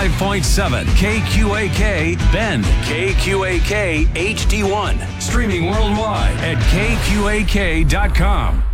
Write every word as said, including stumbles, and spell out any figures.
five point seven K Q A K Bend, K Q A K H D one. Streaming worldwide at K Q A K dot com.